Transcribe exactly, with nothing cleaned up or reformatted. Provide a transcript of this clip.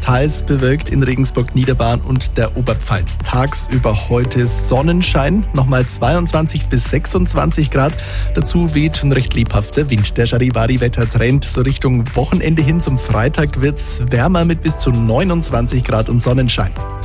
teils bewölkt in Regensburg, Niederbayern und der Oberpfalz. Tagsüber heute Sonnenschein, nochmal zweiundzwanzig bis sechsundzwanzig Grad. Dazu weht ein recht lebhafter Wind. Der Charivari-Wettertrend so Richtung Wochenende hin zum Freitag wird's wärmer mit bis zu neunundzwanzig Grad und Sonnenschein.